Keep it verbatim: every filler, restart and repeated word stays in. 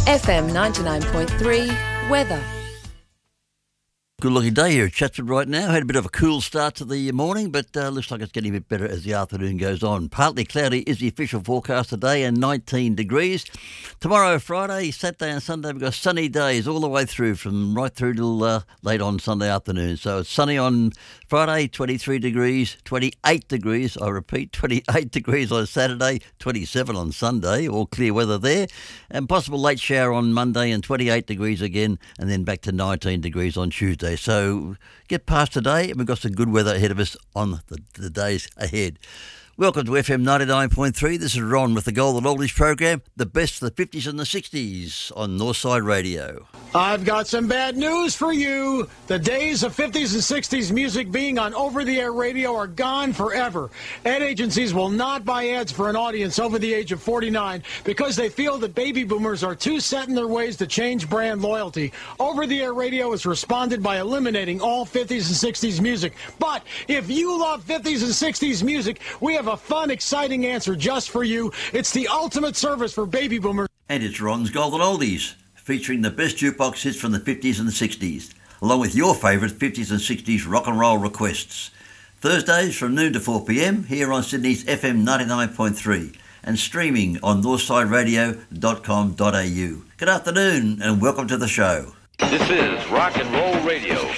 F M ninety-nine point three weather. Good looking day here at Chatswood right now. Had a bit of a cool start to the morning, but uh, looks like it's getting a bit better as the afternoon goes on. Partly cloudy is the official forecast today and nineteen degrees. Tomorrow, Friday, Saturday and Sunday, we've got sunny days all the way through, from right through till uh, late on Sunday afternoon. So it's sunny on Friday, twenty-three degrees, twenty-eight degrees, I repeat, twenty-eight degrees on Saturday, twenty-seven on Sunday, all clear weather there. And possible late shower on Monday and twenty-eight degrees again, and then back to nineteen degrees on Tuesday. So get past today, and we've got some good weather ahead of us on the, the days ahead. Welcome to F M ninety-nine point three. This is Ron with the Golden Oldies program, the best of the fifties and the sixties on Northside Radio. I've got some bad news for you. The days of fifties and sixties music being on over-the-air radio are gone forever. Ad agencies will not buy ads for an audience over the age of forty-nine because they feel that baby boomers are too set in their ways to change brand loyalty. Over-the-air radio has responded by eliminating all fifties and sixties music. But if you love fifties and sixties music, we have a fun, exciting answer just for you. It's the ultimate service for baby boomers. And it's Ron's Golden Oldies, featuring the best jukebox hits from the fifties and the sixties, along with your favourite fifties and sixties rock and roll requests. Thursdays from noon to four p m here on Sydney's F M ninety-nine point three and streaming on northside radio dot com dot a u. Good afternoon and welcome to the show. This is Rock and Roll